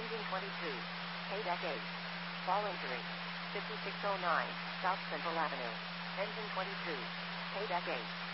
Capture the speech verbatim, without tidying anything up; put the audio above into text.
Engine twenty-two. K-Deck eight. Fall injury. fifty-six oh nine, South Central Avenue. Engine twenty-two. K-Deck eight.